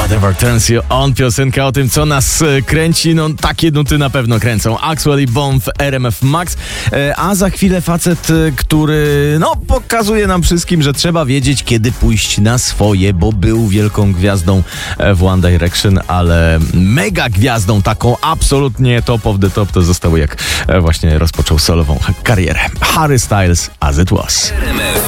Whatever Turns You On, piosenka o tym, co nas kręci. No, takie nuty na pewno kręcą. Axwell i Bomb w RMF Max. A za chwilę facet, który pokazuje nam wszystkim, że trzeba wiedzieć, kiedy pójść na swoje, bo był wielką gwiazdą w One Direction, ale mega gwiazdą, taką absolutnie top of the top, to został, jak właśnie rozpoczął solową karierę. Harry Styles, As It Was.